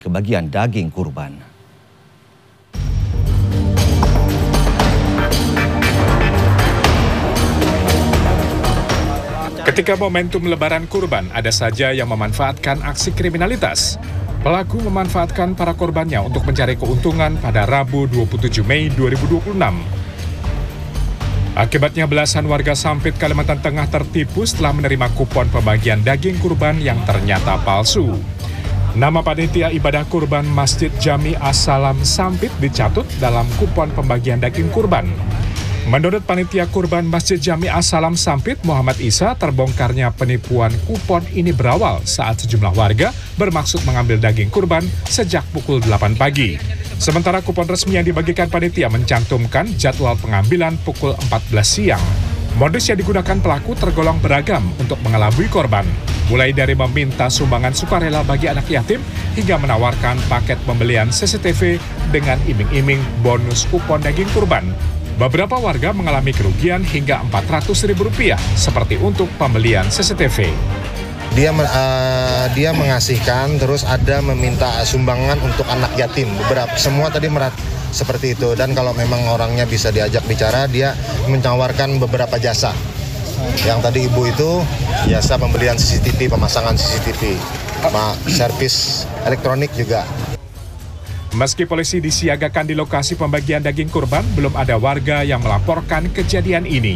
kebagian daging kurban. Ketika momentum lebaran kurban, ada saja yang memanfaatkan aksi kriminalitas. Pelaku memanfaatkan para korbannya untuk mencari keuntungan pada Rabu 27 Mei 2026. Akibatnya belasan warga Sampit, Kalimantan Tengah tertipu setelah menerima kupon pembagian daging kurban yang ternyata palsu. Nama panitia ibadah kurban Masjid Jami As-Salam Sampit dicatut dalam kupon pembagian daging kurban. Menurut panitia kurban Masjid Jami As-Salam Sampit, Muhammad Isa, terbongkarnya penipuan kupon ini berawal saat sejumlah warga bermaksud mengambil daging kurban sejak pukul 8 pagi. Sementara kupon resmi yang dibagikan panitia mencantumkan jadwal pengambilan pukul 14 siang. Modus yang digunakan pelaku tergolong beragam untuk mengelabui korban, mulai dari meminta sumbangan sukarela bagi anak yatim hingga menawarkan paket pembelian CCTV dengan iming-iming bonus kupon daging kurban. Beberapa warga mengalami kerugian hingga Rp400.000 seperti untuk pembelian CCTV. Dia mengasihkan, terus ada meminta sumbangan untuk anak yatim. Semua tadi seperti itu. Dan kalau memang orangnya bisa diajak bicara, dia menawarkan beberapa jasa. Yang tadi ibu itu jasa pembelian CCTV, pemasangan CCTV, servis elektronik juga. Meski polisi disiagakan di lokasi pembagian daging kurban, belum ada warga yang melaporkan kejadian ini.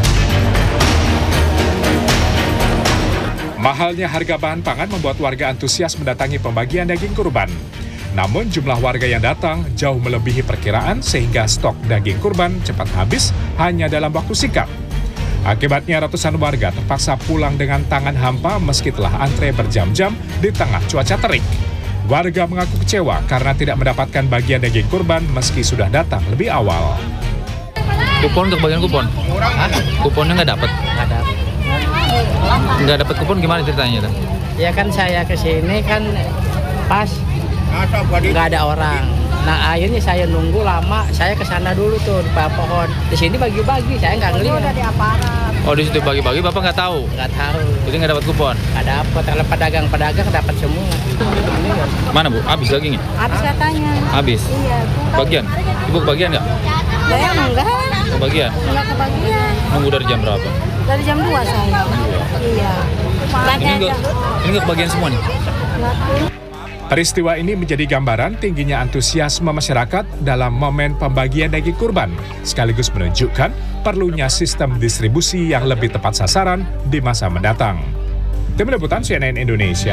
Mahalnya harga bahan pangan membuat warga antusias mendatangi pembagian daging kurban. Namun jumlah warga yang datang jauh melebihi perkiraan sehingga stok daging kurban cepat habis hanya dalam waktu singkat. Akibatnya ratusan warga terpaksa pulang dengan tangan hampa meski telah antre berjam-jam di tengah cuaca terik. Warga mengaku kecewa karena tidak mendapatkan bagian daging kurban meski sudah datang lebih awal. Kupon untuk bagian kupon? Hah? Kuponnya nggak dapat? Nggak dapat kupon, gimana ceritanya? Ya kan saya kesini kan pas nggak ada orang. Nah akhirnya saya nunggu lama, saya kesana dulu tuh di bawah pohon. Di sini bagi-bagi, saya nggak ngelihat. Udah di aparat. Oh di situ bagi-bagi, Bapak nggak tahu? Nggak tahu. Jadi nggak dapat kupon? Nggak dapat, kalau pedagang dapat semua. Mana Bu? Habis dagingnya? Habis katanya. Habis? Iya. Bagian? Ibu kebagian nggak? Saya enggak. Kebagian? Enggak kebagian. Nunggu dari jam berapa? Dari jam 2 saya. Iya. Ini nggak kebagian semua nih? Peristiwa ini menjadi gambaran tingginya antusiasme masyarakat dalam momen pembagian daging kurban, sekaligus menunjukkan perlunya sistem distribusi yang lebih tepat sasaran di masa mendatang. Tim Liputan CNN Indonesia.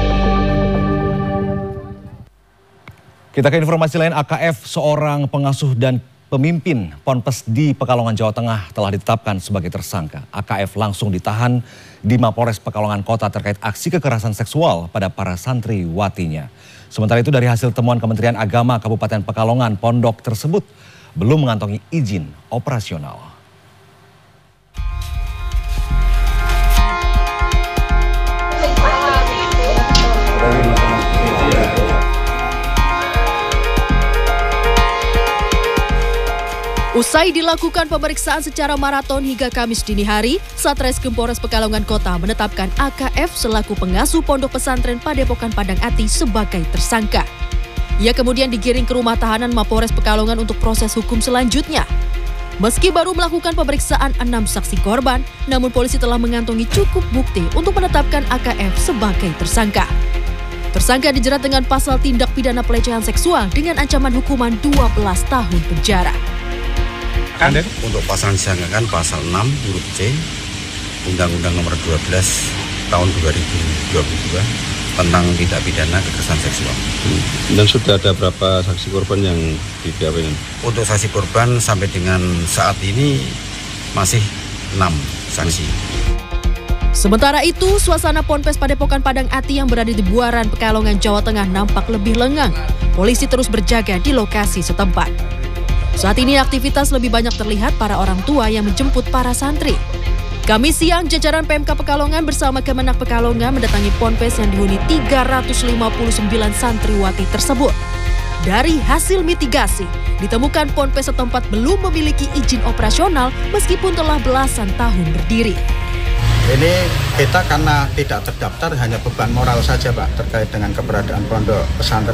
Kita ke informasi lain, AKF, seorang pengasuh dan pemimpin Ponpes di Pekalongan, Jawa Tengah telah ditetapkan sebagai tersangka. AKF langsung ditahan di Mapolres Pekalongan Kota terkait aksi kekerasan seksual pada para santriwatinya. Sementara itu dari hasil temuan Kementerian Agama Kabupaten Pekalongan, pondok tersebut belum mengantongi izin operasional. Usai dilakukan pemeriksaan secara maraton hingga Kamis dini hari, Satreskrim Polres Pekalongan Kota menetapkan AKF selaku pengasuh pondok pesantren Padepokan Padang Ati sebagai tersangka. Ia kemudian digiring ke rumah tahanan Mapolres Pekalongan untuk proses hukum selanjutnya. Meski baru melakukan pemeriksaan 6 saksi korban, namun polisi telah mengantongi cukup bukti untuk menetapkan AKF sebagai tersangka. Tersangka dijerat dengan pasal tindak pidana pelecehan seksual dengan ancaman hukuman 12 tahun penjara. Untuk pasal disangkakan pasal 6 huruf C Undang-Undang Nomor 12 Tahun 2022 tentang tindak pidana kekerasan seksual. Dan sudah ada berapa saksi korban yang di BAP ini? Untuk saksi korban sampai dengan saat ini masih 6 saksi. Sementara itu, suasana Ponpes Padepokan Padang Ati yang berada di Buaran, Pekalongan, Jawa Tengah nampak lebih lengang. Polisi terus berjaga di lokasi setempat. Saat ini aktivitas lebih banyak terlihat para orang tua yang menjemput para santri. Kamis siang, jajaran PMK Pekalongan bersama Kemenak Pekalongan mendatangi Ponpes yang dihuni 359 santriwati tersebut. Dari hasil mitigasi, ditemukan Ponpes setempat belum memiliki izin operasional meskipun telah belasan tahun berdiri. Ini kita karena tidak terdaftar hanya beban moral saja Pak terkait dengan keberadaan pondok pesantren.